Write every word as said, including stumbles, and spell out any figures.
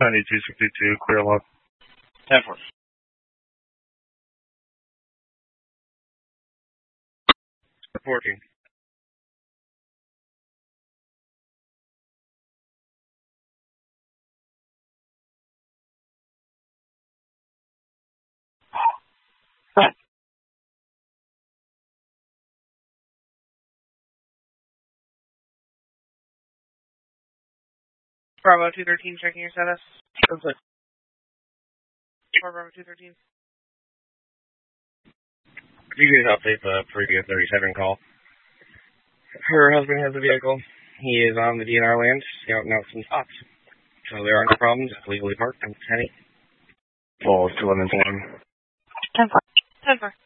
ninety-two sixty-two, clear log. ten four. Reporting. Bravo two thirteen, checking your status. Okay. Bravo two thirteen. If you could update the previous thirty-seven call. Her husband has a vehicle. He is on the D N R land, scouting out some spots. So there are no problems. It's legally parked. I'm ten eight. Falls to eleven one. ten four. ten four.